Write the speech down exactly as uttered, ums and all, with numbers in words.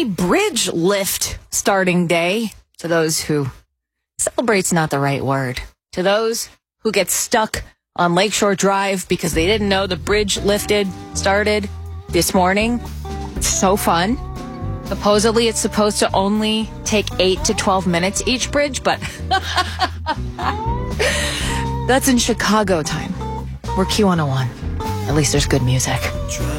bridge lift starting day. To those who, celebrate's not the right word. To those who get stuck on Lakeshore Drive because they didn't know the bridge lifted, started this morning. It's so fun. Supposedly, it's supposed to only take eight to twelve minutes each bridge, but that's in Chicago time. We're Q one oh one. At least there's good music.